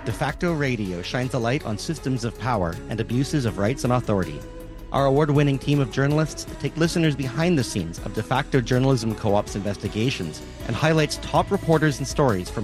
De facto Radio shines a light on systems of power and abuses of rights and authority. Our award-winning team of journalists take listeners behind the scenes of De facto Journalism Co-op's investigations and highlights top reporters and stories from